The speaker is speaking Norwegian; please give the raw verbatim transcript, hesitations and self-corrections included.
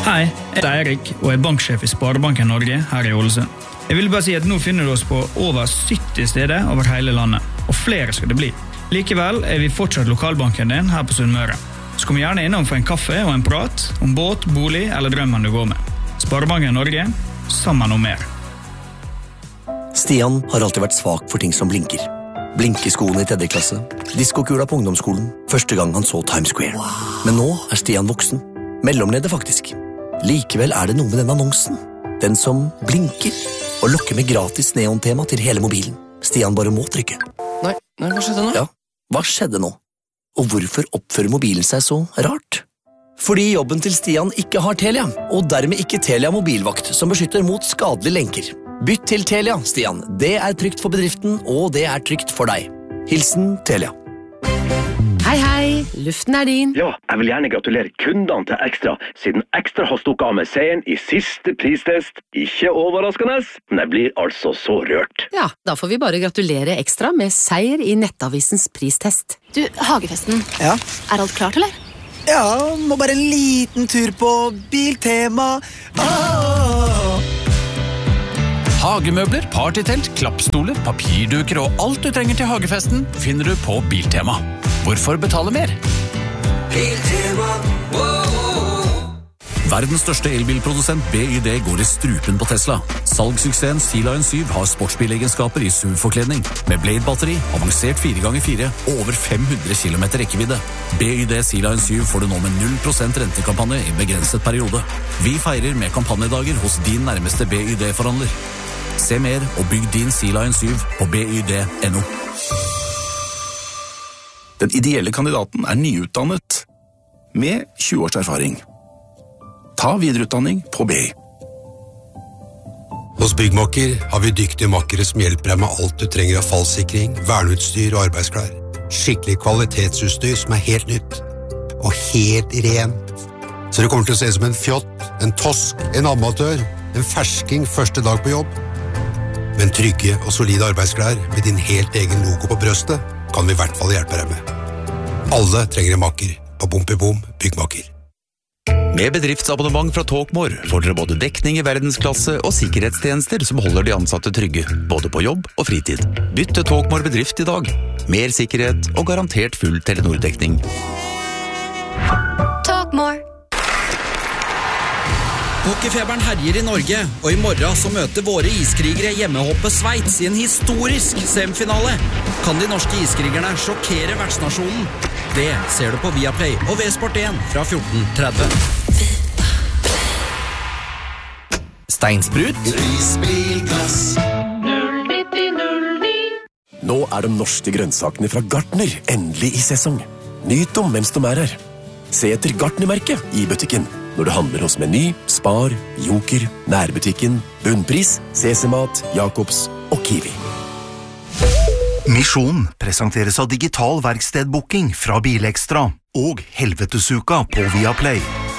Hei, jeg heter Eirik og er banksjef i Sparebanken Norge her i Ålesund. Jeg vil bare si at nå finner du oss på over sytti steder over hele landet, og flere skal det bli. Likevel er vi fortsatt lokalbanken din her på Sunnmøre. Så kom gjerne innom for en kaffe og en prat om båt, bolig eller drømmen du går med. Sparebanken Norge, sammen om mer. Stian har alltid vært svak for ting som blinker. Blinkeskoene i tredje klasse, diskokula på ungdomsskolen, første gang han så Times Square. Men nå er Stian voksen, mellomleder faktisk. Likevel er det noe med den annonsen. Den som blinker og lokker med gratis neontema til hele mobilen. Stian bare må trykke. Nei, nei, hva skjedde nå? Ja, hva skjedde nå? Og hvorfor oppfører mobilen seg så rart? Fordi jobben til Stian ikke har Telia, og dermed ikke Telia mobilvakt som beskytter mot skadelige lenker. Bytt til Telia, Stian. Det er trygt for bedriften, og det er trygt for deg. Hilsen Telia. Hei, hei. Luften er din. Ja, jeg vil gjerne gratulere kundene til Ekstra, siden Ekstra har stukket av med seieren i siste pristest. Ikke overraskende, men jeg blir altså så rørt. Ja, da får vi bare gratulere Ekstra med seier i Nettavisens pristest. Du, Hagefesten. Ja? Er alt klart, eller? Ja, må bare en liten tur på Biltema. Ah! Hagemøbler, partytelt, klappstoler, papirduker og alt du trenger til hagefesten finner du på Biltema. Hvorfor betale mer? Biltema, Verdens største elbilprodusent B Y D går i strupen på Tesla. Salgssuksessen Sea Lion syv har sportsbilegenskaper i S U V-forkledning, med Blade-batteri, avansert fire ganger fire og over fem hundre kilometer rekkevidde. B Y D Sea Lion syv får du nå med null prosent rentekampanje i begrenset periode. Vi feirer med kampanjedager hos din nærmeste B Y D-forhandler. Se mer og bygg din Sea Lion syv på b y d punktum n o. Den ideelle kandidaten er nyutdannet, med tjue års erfaring. Ta videreutdanning på B I. Hos Byggmakker har vi dyktige makkere som hjelper deg med alt du trenger av fallsikring, verneutstyr og arbeidsklær. Skikkelig kvalitetsutstyr som er helt nytt. Og helt rent. Så det kommer til å se som en fjott, en tosk, en amatør, en fersking første dag på jobb. Men trygge og solide arbeidsklær med din helt egen logo på brøstet kan vi i hvert fall hjelpe deg med. Alle trenger en makker på Bompibom Byggmakker. Med bedriftsabonnement fra Talkmore får dere både dekning i verdensklasse og sikkerhetstjenester som holder de ansatte trygge, både på jobb og fritid. Bytt til Talkmore bedrift i dag. Mer sikkerhet og garantert full Telenor-dekning. Talkmore. Hockeyfeberen herjer i Norge, og i morgen så møter våre iskrigere hjemmehoppet Sveits i en historisk semifinale. Kan de norske iskrigerne sjokkere vertsnasjonen? Det ser du på Viaplay og V-Sport én fra fjorten tretti. Steinsprut. Prisbilglass. null nitti null ni. Nå er de norske grønnsakene fra Gartner endelig i sesong. Nyt om mens de er her. Se etter Gartner-merket i butikken. Når du handler hos Meny, Spar, Joker, Nærbutikken, Bunnpris, C C-mat, Jacobs og Kiwi. Misjon presenteres av digital verkstedbooking fra Bilekstra og Helvetesuka på Viaplay.